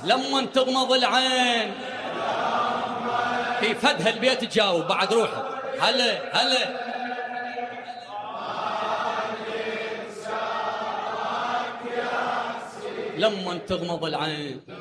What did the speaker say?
لما تغمض العين في فد هالبيت تجاوب بعد روحه. هلا هلا لما تغمض العين